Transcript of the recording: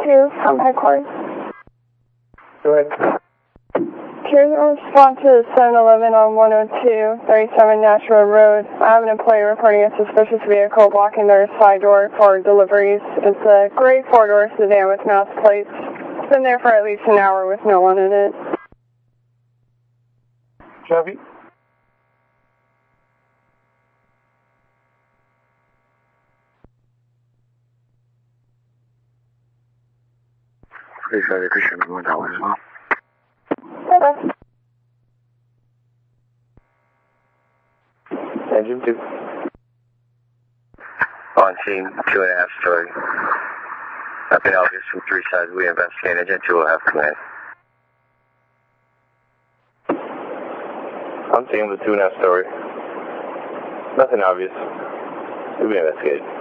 102 from headquarters. Go ahead. Here's a response to the 7-Eleven on 102, 37 Nashville Road. I have an employee reporting a suspicious vehicle blocking their side door for deliveries. It's a gray four-door sedan with mouse plates. It's been there for at least an hour with no one in it. Chevy? Please have the Christian $1 as well. Okay. Engine 2. On scene, 2.5 story. Up in August from 3 sides. We investigate. Engine 2 will have command. I'm seeing the 2.5 story. Nothing obvious. We'll be investigated.